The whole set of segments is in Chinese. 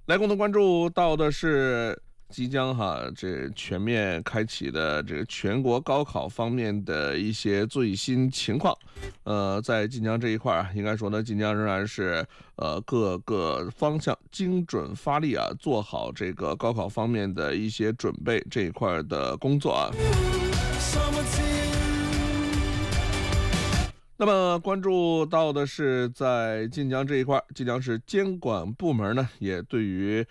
来共同关注到的是即将这全面开启的这个全国高考方面的一些最新情况。在晋江这一块应该说呢，晋江仍然是各个方向精准发力做好这个高考方面的一些准备这一块的工作。那么关注到的是，在晋江这一块，晋江市监管部门呢，也对于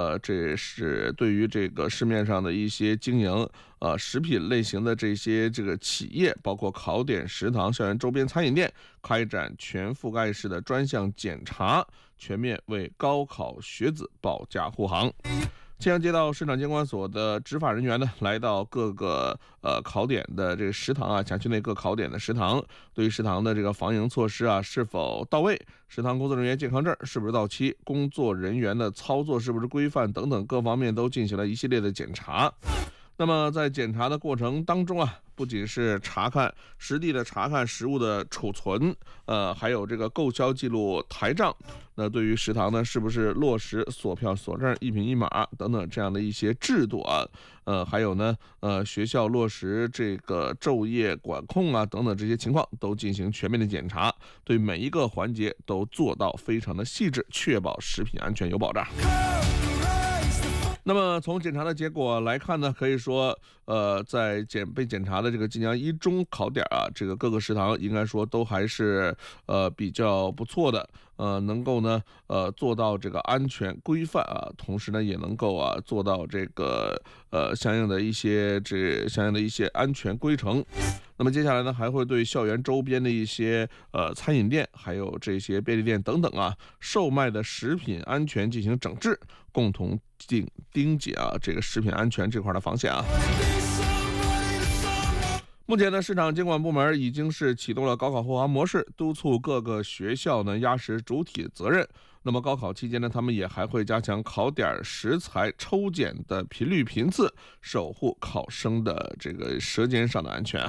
这个市面上的一些经营食品类型的这个企业，包括考点、食堂、校园周边餐饮店，开展全覆盖式的专项检查，全面为高考学子保驾护航。晋江街道市场监管所的执法人员呢，来到各个考点的这个食堂辖区内各考点的食堂，对于食堂的这个防营措施是否到位，食堂工作人员健康证是不是到期，工作人员的操作是不是规范等等各方面都进行了一系列的检查。那么在检查的过程当中不仅是实地的查看食物的储存，还有这个购销记录台账。那对于食堂呢，是不是落实锁票锁证一品一码等等这样的一些制度还有呢，学校落实这个昼夜管控等等这些情况都进行全面的检查，对每一个环节都做到非常的细致，确保食品安全有保障。那么从检查的结果来看呢，可以说在被检查的这个晋江一中考点这个各个食堂应该说都还是比较不错的，能够呢做到这个安全规范同时呢也能够做到这个相应的一些安全规程。那么接下来呢，还会对校园周边的一些餐饮店，还有这些便利店等等售卖的食品安全进行整治，共同盯紧这个食品安全这块的防线目前呢，市场监管部门已经是启动了高考护航模式，督促各个学校呢压实主体责任。那么高考期间呢，他们也还会加强考点食材抽检的频率频次，守护考生的这个舌尖上的安全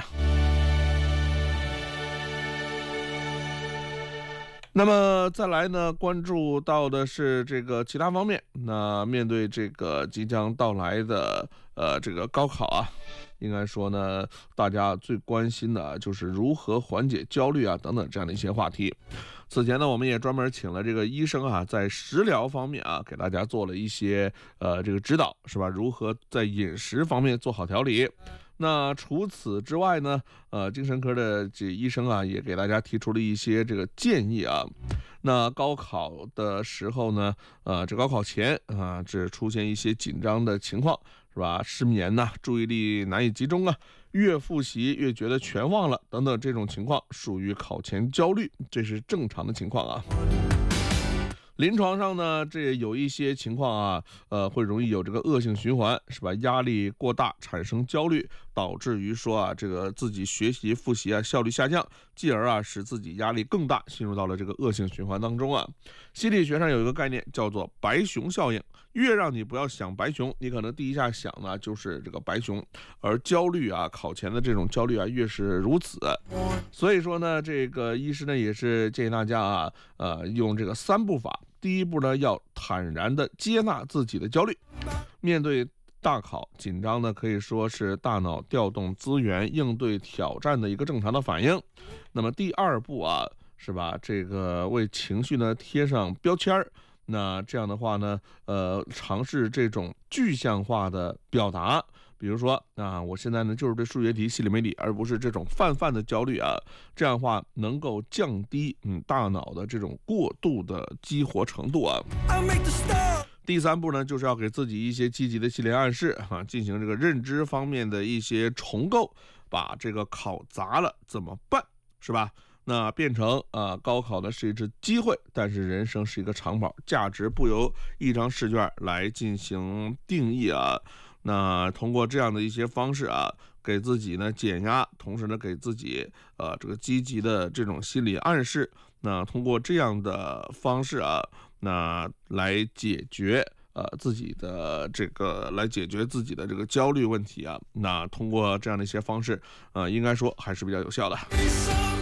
那么再来呢，关注到的是这个其他方面。那面对这个即将到来的这个高考应该说呢，大家最关心的就是如何缓解焦虑等等这样的一些话题。此前呢，我们也专门请了这个医生在食疗方面给大家做了一些这个指导，是吧？如何在饮食方面做好调理。那除此之外呢，精神科的这医生也给大家提出了一些这个建议那高考的时候呢，这高考前这出现一些紧张的情况，是吧？失眠注意力难以集中越复习越觉得全忘了等等，这种情况属于考前焦虑，这是正常的情况临床上呢，这有一些情况会容易有这个恶性循环，是吧？压力过大产生焦虑，导致于说这个自己学习复习效率下降，继而使自己压力更大，进入到了这个恶性循环当中心理学上有一个概念叫做白熊效应，越让你不要想白熊，你可能第一下想呢就是这个白熊，而焦虑考前的这种焦虑越是如此。所以说呢，这个医师呢也是建议大家用这个3步法。第一步呢，要坦然的接纳自己的焦虑。面对大考紧张呢，可以说是大脑调动资源应对挑战的一个正常的反应。那么第2步是吧，这个为情绪呢贴上标签那这样的话呢，尝试这种具象化的表达。比如说我现在呢就是对数学题心里没底，而不是这种泛的焦虑这样的话能够降低大脑的这种过度的激活程度第3步呢，就是要给自己一些积极的心理暗示进行这个认知方面的一些重构，把这个考砸了怎么办，是吧？那变成高考呢是一次机会，但是人生是一个长跑，价值不由一张试卷来进行定义那通过这样的一些方式给自己呢减压，同时呢给自己这个积极的这种心理暗示。那通过这样的方式那来解决自己的这个焦虑问题那通过这样的一些方式应该说还是比较有效的。